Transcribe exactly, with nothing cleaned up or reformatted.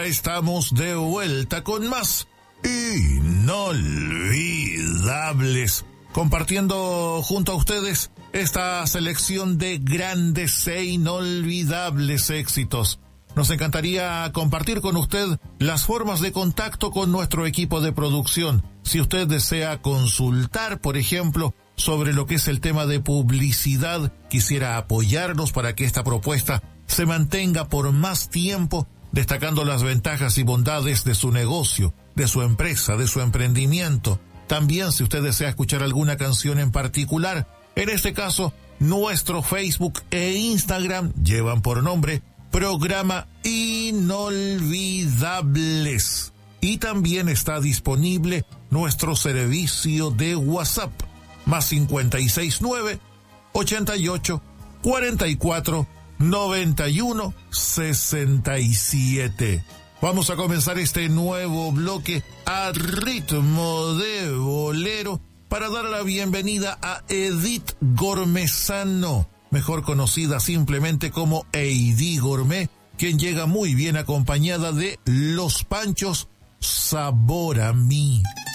Estamos de vuelta con más Inolvidables, compartiendo junto a ustedes esta selección de grandes e inolvidables éxitos. Nos encantaría compartir con usted las formas de contacto con nuestro equipo de producción. Si usted desea consultar, por ejemplo, sobre lo que es el tema de publicidad, quisiera apoyarnos para que esta propuesta se mantenga por más tiempo, destacando las ventajas y bondades de su negocio, de su empresa, de su emprendimiento. También, si usted desea escuchar alguna canción en particular, en este caso, nuestro Facebook e Instagram llevan por nombre Programa Inolvidables. Y también está disponible nuestro servicio de WhatsApp, más cincuenta y seis nueve, ochenta y ocho, cuarenta y cuatro, noventa y uno, sesenta y siete. Vamos a comenzar este nuevo bloque a ritmo de bolero para dar la bienvenida a Edith Gormezano, mejor conocida simplemente como Eidi Gourmet, quien llega muy bien acompañada de Los Panchos, Sabor a mí.